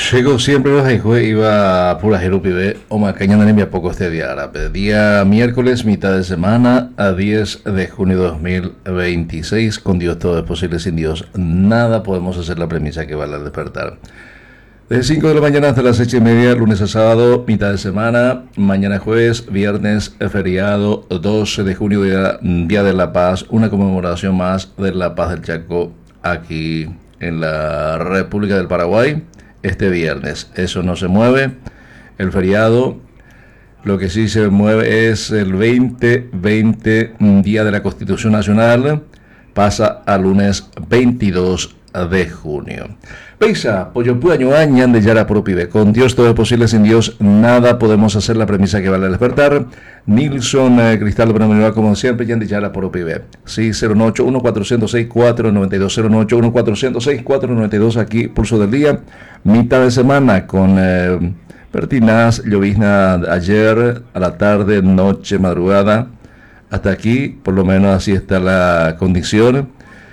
Llegó siempre los hijos, iba a pura jerupibe, o macañana en poco este día árabe. Día miércoles, mitad de semana, a 10 de junio de 2026. Con Dios todo es posible, sin Dios nada. Podemos hacer la premisa que vale al despertar. De 5 de la mañana hasta las 6:30, lunes a sábado, mitad de semana, mañana jueves, viernes, feriado, 12 de junio, día de la Paz, una conmemoración más de la Paz del Chaco aquí en la República del Paraguay. Este viernes, eso no se mueve, el feriado, lo que sí se mueve es el 2020, Día de la Constitución Nacional, pasa a lunes 22 de junio. Peisa, pollo puaño añan de Yara Propive. Con Dios todo es posible, sin Dios nada podemos hacer, la premisa que vale al despertar. Nilson Cristal Bromenoa, como siempre, yan de Yara Propive. Sí, 098 1406 492 098 1406 492 aquí, pulso del día. Mitad de semana con pertinaz, llovizna ayer a la tarde, noche, madrugada. Hasta aquí, por lo menos así está la condición.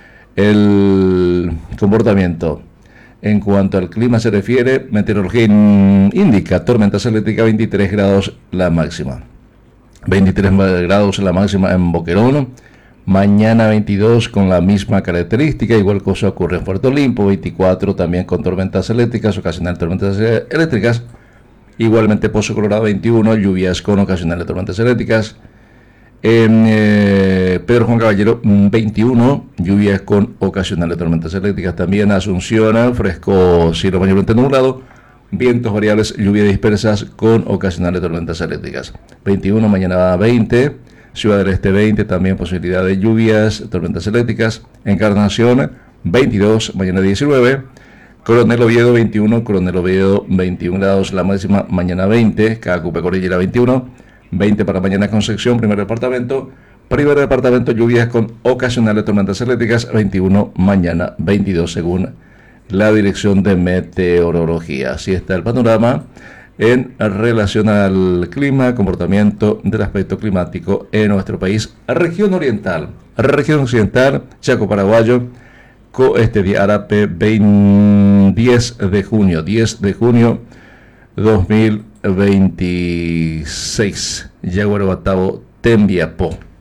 El comportamiento en cuanto al clima se refiere, meteorología indica tormentas eléctricas, 23 grados la máxima. 23 grados la máxima en Boquerón. Mañana 22 con la misma característica, igual cosa ocurre en Puerto Limpo, 24 también con tormentas eléctricas, ocasionales tormentas eléctricas. Igualmente Pozo Colorado 21, lluvias con ocasionales tormentas eléctricas. En Pedro Juan Caballero 21, lluvias con ocasionales tormentas eléctricas. También Asunción, fresco, cielo mayormente nublado, vientos variables, lluvias dispersas con ocasionales tormentas eléctricas. 21, mañana 20, Ciudad del Este 20, también posibilidad de lluvias, tormentas eléctricas. Encarnación 22, mañana 19. Coronel Oviedo 21, Coronel Oviedo 21 grados la máxima, mañana 20, Cacupe Cordillera 21. 20 para mañana Concepción, primer departamento, lluvias con ocasionales tormentas eléctricas, 21 mañana, 22 según la dirección de meteorología. Así está el panorama en relación al clima, comportamiento del aspecto climático en nuestro país, región occidental, Chaco Paraguayo, con este día árabe 10 de junio 2026. Yaguaro Batavo Tembiapó.